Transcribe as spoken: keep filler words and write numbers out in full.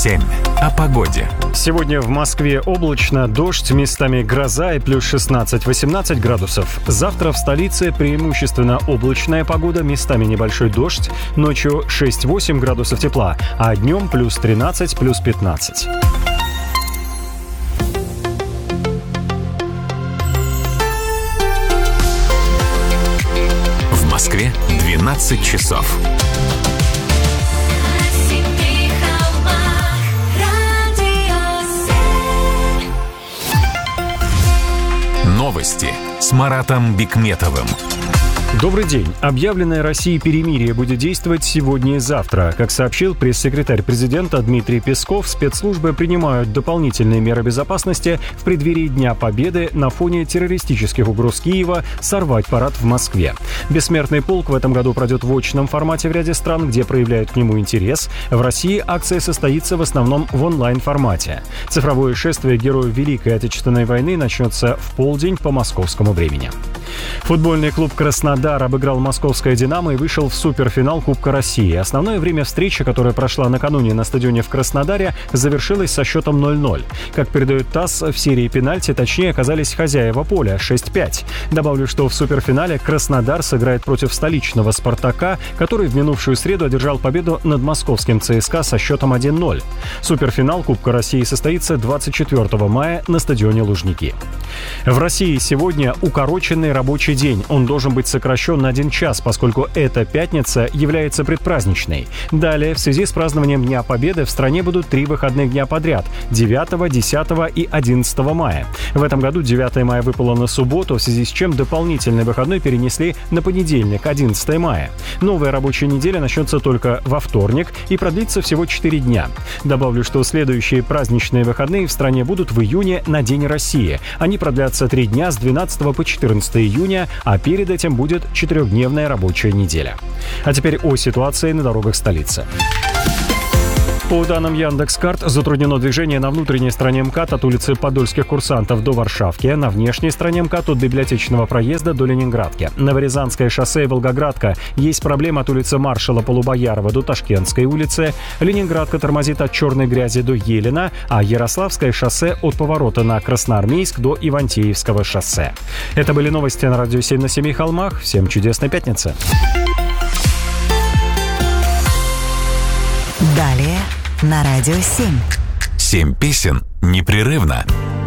семь. О погоде. Сегодня в Москве облачно, дождь, местами гроза и плюс шестнадцать-восемнадцать градусов. Завтра в столице преимущественно облачная погода, местами небольшой дождь, ночью шесть-восемь градусов тепла, а днем плюс тринадцать, плюс пятнадцать. В Москве двенадцать часов. Новости с Маратом Бикметовым. Добрый день. Объявленное Россией перемирие будет действовать сегодня и завтра. Как сообщил пресс-секретарь президента Дмитрий Песков, спецслужбы принимают дополнительные меры безопасности в преддверии Дня Победы на фоне террористических угроз Киева сорвать парад в Москве. Бессмертный полк в этом году пройдет в очном формате в ряде стран, где проявляют к нему интерес. В России акция состоится в основном в онлайн-формате. Цифровое шествие героев Великой Отечественной войны начнется в полдень по московскому времени. Футбольный клуб «Краснодар» обыграл московское «Динамо» и вышел в суперфинал Кубка России. Основное время встречи, которая прошла накануне на стадионе в Краснодаре, завершилась со счетом ноль-ноль. Как передает ТАСС, в серии пенальти точнее оказались хозяева поля шесть пять. Добавлю, что в суперфинале Краснодар сыграет против столичного «Спартака», который в минувшую среду одержал победу над московским ЦСКА со счетом один-ноль. Суперфинал Кубка России состоится двадцать четвёртого мая на стадионе Лужники. В России сегодня укороченный рабочий день. Он должен быть сокращен на один час, поскольку эта пятница является предпраздничной. Далее, в связи с празднованием Дня Победы, в стране будут три выходных дня подряд – девятого, десятого и одиннадцатого мая. В этом году девятое мая выпало на субботу, в связи с чем дополнительный выходной перенесли на понедельник, одиннадцатое мая. Новая рабочая неделя начнется только во вторник и продлится всего четыре дня. Добавлю, что следующие праздничные выходные в стране будут в июне на День России. Они продлятся три дня с двенадцатого по четырнадцатое июня, а перед этим будет четырехдневная рабочая неделя. А теперь о ситуации на дорогах столицы. По данным Яндекс.Карт, затруднено движение на внутренней стороне МКАД от улицы Подольских курсантов до Варшавки, на внешней стороне МКАД от Библиотечного проезда до Ленинградки. На Новорязанское шоссе и Волгоградка есть проблема от улицы маршала Полубоярова до Ташкентской улицы. Ленинградка тормозит от Черной Грязи до Елена, а Ярославское шоссе от поворота на Красноармейск до Ивантеевского шоссе. Это были новости на радио семь на семи холмах. Всем чудесной пятницы. Далее на радио семь. Семь песен непрерывно.